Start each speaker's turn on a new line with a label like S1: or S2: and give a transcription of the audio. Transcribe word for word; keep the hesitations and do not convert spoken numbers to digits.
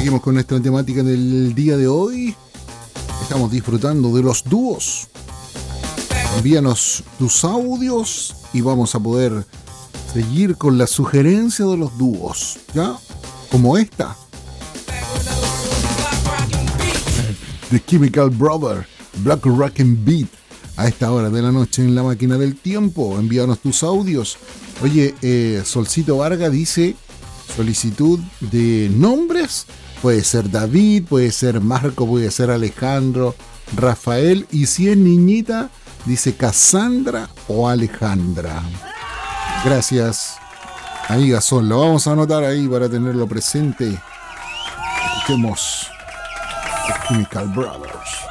S1: Seguimos con nuestra temática del día de hoy. Estamos disfrutando de los dúos. Envíanos tus audios y vamos a poder seguir con la sugerencia de los dúos, ¿ya? Como esta. The Chemical Brothers, Black Rockin' Beat. A esta hora de la noche en la máquina del tiempo. Envíanos tus audios. Oye, eh, Solcito Vargas dice solicitud de nombres. Puede ser David, puede ser Marco, puede ser Alejandro, Rafael. Y si es niñita, dice Cassandra o Alejandra. Gracias, amiga Sol. Lo vamos a anotar ahí para tenerlo presente. Escuchemos The Chemical Brothers.